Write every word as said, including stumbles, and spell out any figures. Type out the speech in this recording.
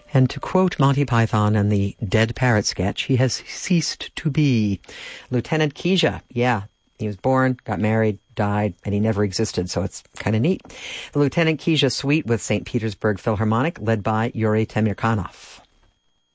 And to quote Monty Python and the Dead Parrot sketch, he has ceased to be. Lieutenant Keisha, yeah, he was born, got married, died, and he never existed, so it's kind of neat. The Lieutenant Keisha Suite with Saint Petersburg Philharmonic, led by Yuri Temirkanov.